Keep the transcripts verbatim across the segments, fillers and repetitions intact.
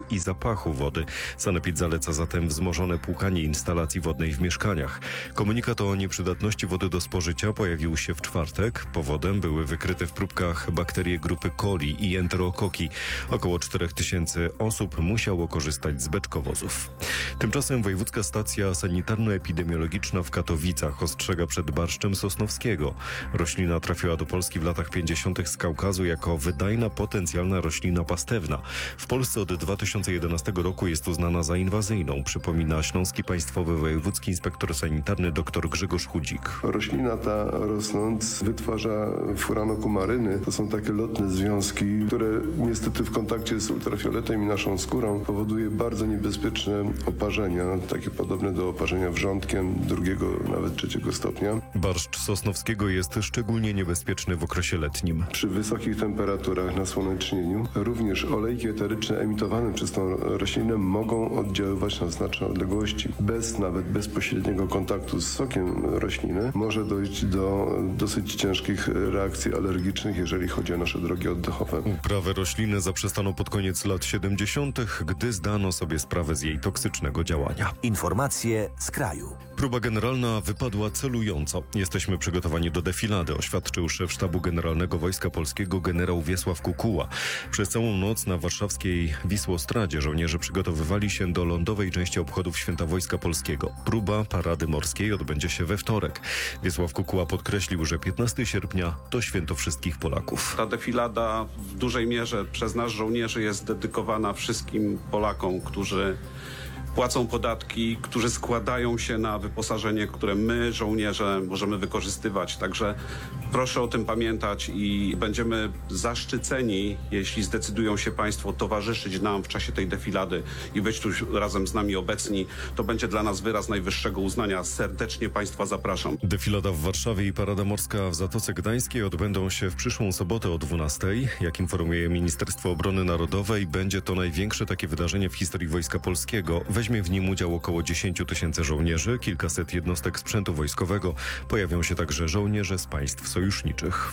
i zapachu wody. Sanepid zaleca zatem wzmożone płukanie instalacji wodnej w mieszkaniach. Komunikat o nieprzydatności wody do spożycia pojawił się w czwartek. Powodem były wykryte w próbkach bakterie grupy coli i enterokoki. Około czterech tysięcy osób musiało korzystać z beczkowozów. Tymczasem Wojewódzka Stacja Sanitarno-Epidemiologiczna w Katowicach ostrzega przed barszczem sosnowskiego. Roślina trafiła do Polski w latach pięćdziesiątych z Kaukazu jako wydajna, potencjalna roślina pastewna. W Polsce od dwa tysiące jedenastego roku jest uznana za inwazyjną, przypomina Śląski Państwowy Wojewódzki Inspektor Sanitarny dr Grzegorz Chudzik. Roślina ta rosnąc wytwarza furanokumaryny. To są takie lotne związki, które niestety w kontakcie z ultrafioletem i naszą skórą powoduje bardzo niebezpieczne oparzenia, takie podobne do oparzenia wrzątkiem drugiego, nawet trzeciego stopnia. Barszcz sosnowskiego jest szczególnie niebezpieczny w okresie letnim. Przy wysokich temperaturach na słonecznieniu również olejki eteryczne emitowane przez tą roślinę mogą oddziaływać na znaczne odległości. Bez nawet bezpośredniego kontaktu z sokiem rośliny może dojść do dosyć ciężkich reakcji alergicznych, jeżeli chodzi o nasze drogi oddechowe. Uprawę rośliny zaprzestano pod koniec lat siedemdziesiątych, gdy zdano sobie sprawę z jej toksycznego działania. Informacje z kraju. Próba generalna wypadła celująco. Jesteśmy przygotowani do defilady, oświadczył szef Sztabu Generalnego Wojska Polskiego generał Wiesław Kukuła. Przez całą noc na warszawskiej Wisłostradzie żołnierze przygotowywali się do lądowej części obchodów Święta Wojska Polskiego. Próba parady morskiej odbędzie się we wtorek. Wiesław Kukuła podkreślił, że piętnastego sierpnia to święto wszystkich Polaków. Ta defilada w dużej mierze przez nas żołnierzy jest dedykowana wszystkim Polakom, którzy płacą podatki, którzy składają się na wyposażenie, które my, żołnierze, możemy wykorzystywać. Także proszę o tym pamiętać i będziemy zaszczyceni, jeśli zdecydują się Państwo towarzyszyć nam w czasie tej defilady i być tu razem z nami obecni. To będzie dla nas wyraz najwyższego uznania. Serdecznie Państwa zapraszam. Defilada w Warszawie i parada morska w Zatoce Gdańskiej odbędą się w przyszłą sobotę o dwunastej. Jak informuje Ministerstwo Obrony Narodowej, będzie to największe takie wydarzenie w historii Wojska Polskiego. Weźmie w nim udział około dziesięć tysięcy żołnierzy, kilkaset jednostek sprzętu wojskowego. Pojawią się także żołnierze z państw sojuszniczych.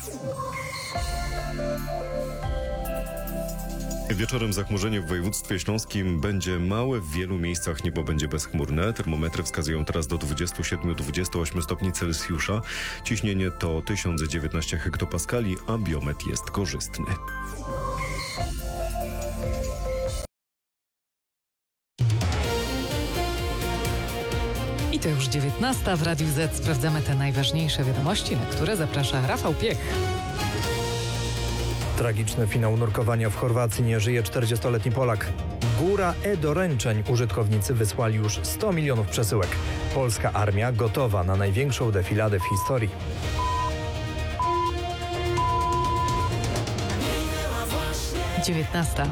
Wieczorem zachmurzenie w województwie śląskim będzie małe, w wielu miejscach niebo będzie bezchmurne. Termometry wskazują teraz do dwudziestu siedmiu do dwudziestu ośmiu stopni Celsjusza. Ciśnienie to tysiąc dziewiętnaście hektopaskali, a biometr jest korzystny. I to już dziewiętnasta w Radiu Z. Sprawdzamy te najważniejsze wiadomości, na które zaprasza Rafał Piech. Tragiczny finał nurkowania w Chorwacji, nie żyje czterdziestoletni Polak. Góra e-doręczeń. Użytkownicy wysłali już sto milionów przesyłek. Polska armia gotowa na największą defiladę w historii. dziewiętnasta.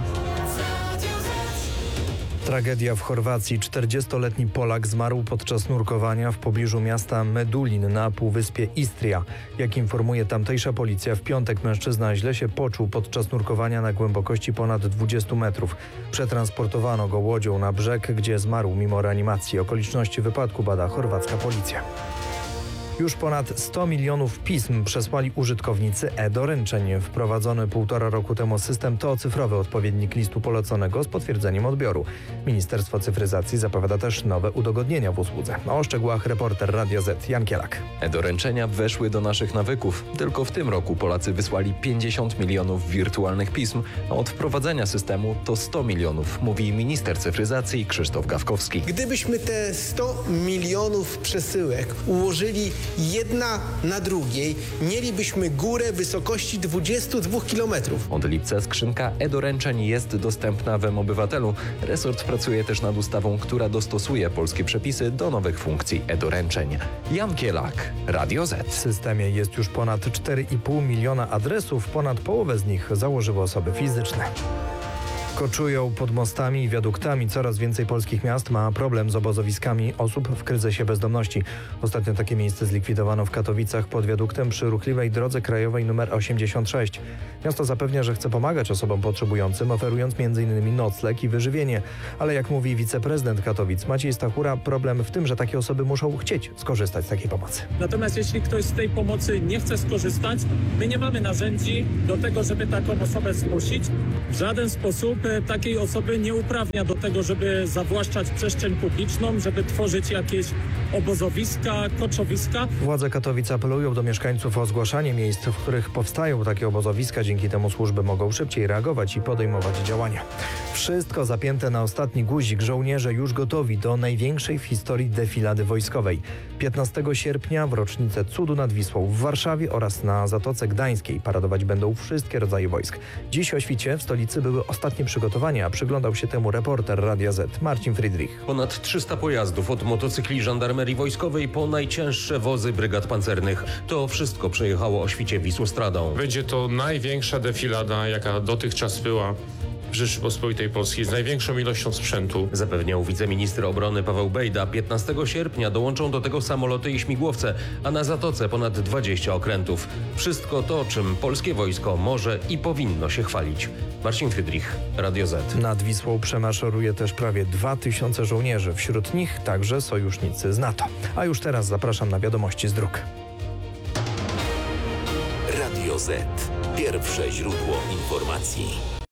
Tragedia w Chorwacji. czterdziestoletni Polak zmarł podczas nurkowania w pobliżu miasta Medulin na półwyspie Istria. Jak informuje tamtejsza policja, w piątek mężczyzna źle się poczuł podczas nurkowania na głębokości ponad dwudziestu metrów. Przetransportowano go łodzią na brzeg, gdzie zmarł mimo reanimacji. Okoliczności wypadku bada chorwacka policja. Już ponad sto milionów pism przesłali użytkownicy e-doręczeń. Wprowadzony półtora roku temu system to cyfrowy odpowiednik listu poleconego z potwierdzeniem odbioru. Ministerstwo Cyfryzacji zapowiada też nowe udogodnienia w usłudze. O szczegółach reporter Radia Z Jan Kielak. E-doręczenia weszły do naszych nawyków. Tylko w tym roku Polacy wysłali pięćdziesiąt milionów wirtualnych pism, a od wprowadzenia systemu to sto milionów, mówi minister cyfryzacji Krzysztof Gawkowski. Gdybyśmy te sto milionów przesyłek ułożyli jedna na drugiej, mielibyśmy górę wysokości dwudziestu dwóch kilometrów. Od lipca skrzynka e-doręczeń jest dostępna w M-Obywatelu. Resort pracuje też nad ustawą, która dostosuje polskie przepisy do nowych funkcji e-doręczeń. Jan Kielak, Radio Z. W systemie jest już ponad cztery i pół miliona adresów, ponad połowę z nich założyły osoby fizyczne. Koczują pod mostami i wiaduktami. Coraz więcej polskich miast ma problem z obozowiskami osób w kryzysie bezdomności. Ostatnio takie miejsce zlikwidowano w Katowicach pod wiaduktem przy ruchliwej drodze krajowej nr osiemdziesiąt sześć. Miasto zapewnia, że chce pomagać osobom potrzebującym, oferując między innymi nocleg i wyżywienie. Ale jak mówi wiceprezydent Katowic Maciej Stachura, problem w tym, że takie osoby muszą chcieć skorzystać z takiej pomocy. Natomiast jeśli ktoś z tej pomocy nie chce skorzystać, my nie mamy narzędzi do tego, żeby taką osobę zmusić. W żaden sposób e, takiej osoby nie uprawnia do tego, żeby zawłaszczać przestrzeń publiczną, żeby tworzyć jakieś obozowiska, koczowiska. Władze Katowic apelują do mieszkańców o zgłaszanie miejsc, w których powstają takie obozowiska. Dzięki temu służby mogą szybciej reagować i podejmować działania. Wszystko zapięte na ostatni guzik. Żołnierze już gotowi do największej w historii defilady wojskowej. piętnastego sierpnia w rocznicę Cudu nad Wisłą w Warszawie oraz na Zatoce Gdańskiej paradować będą wszystkie rodzaje wojsk. Dziś o świcie w stolicy były ostatnie przygotowania, a przyglądał się temu reporter Radia Z Marcin Friedrich. Ponad trzysta pojazdów, od motocykli żandarmerii wojskowej po najcięższe wozy brygad pancernych. To wszystko przejechało o świcie Wisłostradą. Będzie to największa defilada, jaka dotychczas była w Rzeczypospolitej Polskiej, z największą ilością sprzętu. Zapewniał wiceminister obrony Paweł Bejda. piętnastego sierpnia dołączą do tego samoloty i śmigłowce, a na Zatoce ponad dwadzieścia okrętów. Wszystko to, czym polskie wojsko może i powinno się chwalić. Marcin Friedrich, Radio Z. Nad Wisłą przemaszeruje też prawie dwa tysiące żołnierzy. Wśród nich także sojusznicy z NATO. A już teraz zapraszam na wiadomości z dróg. Radio Z. Pierwsze źródło informacji.